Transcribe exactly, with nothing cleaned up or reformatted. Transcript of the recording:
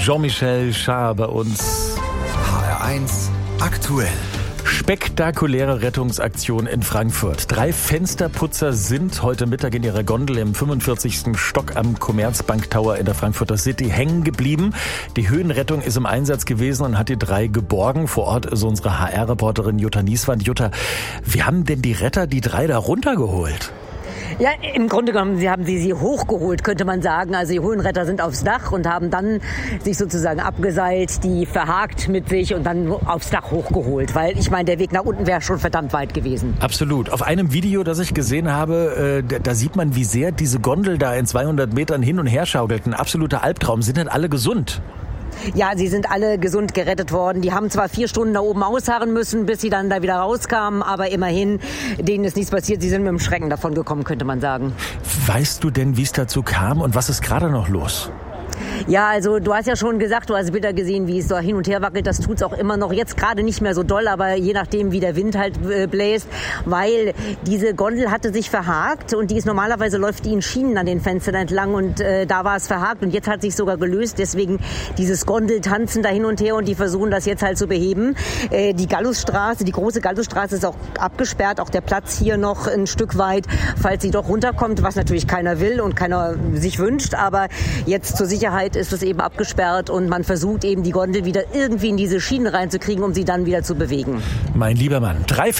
Jean-Michel Jarre bei uns. H R eins aktuell. Spektakuläre Rettungsaktion in Frankfurt. Drei Fensterputzer sind heute Mittag in ihrer Gondel im fünfundvierzigsten Stock am Commerzbank Tower in der Frankfurter City hängen geblieben. Die Höhenrettung ist im Einsatz gewesen und hat die drei geborgen. Vor Ort ist unsere H R-Reporterin Jutta Nieswand. Jutta, wie haben denn die Retter die drei da runtergeholt? Ja, im Grunde genommen sie haben sie sie hochgeholt, könnte man sagen. Also die Höhenretter sind aufs Dach und haben dann sich sozusagen abgeseilt, die verhakt mit sich und dann aufs Dach hochgeholt. Weil ich meine, der Weg nach unten wäre schon verdammt weit gewesen. Absolut. Auf einem Video, das ich gesehen habe, äh, da sieht man, wie sehr diese Gondel da in zweihundert Metern hin und her schaukelt. Ein absoluter Albtraum. Sind denn alle gesund? Ja, sie sind alle gesund gerettet worden. Die haben zwar vier Stunden da oben ausharren müssen, bis sie dann da wieder rauskamen, aber immerhin, denen ist nichts passiert. Sie sind mit dem Schrecken davon gekommen, könnte man sagen. Weißt du denn, wie es dazu kam und was ist gerade noch los? Ja, also du hast ja schon gesagt, du hast Bilder gesehen, wie es da hin und her wackelt. Das tut's auch immer noch. Jetzt gerade nicht mehr so doll, aber je nachdem, wie der Wind halt äh, bläst. Weil diese Gondel hatte sich verhakt und die ist normalerweise läuft die in Schienen an den Fenstern entlang und äh, da war es verhakt und jetzt hat sich sogar gelöst. Deswegen dieses Gondeltanzen da hin und her und die versuchen das jetzt halt zu beheben. Äh, die Gallusstraße, die große Gallusstraße ist auch abgesperrt. Auch der Platz hier noch ein Stück weit, falls sie doch runterkommt, was natürlich keiner will und keiner sich wünscht. Aber jetzt zur Sicherheit ist es eben abgesperrt und man versucht eben die Gondel wieder irgendwie in diese Schienen reinzukriegen, um sie dann wieder zu bewegen. Mein lieber Mann, drei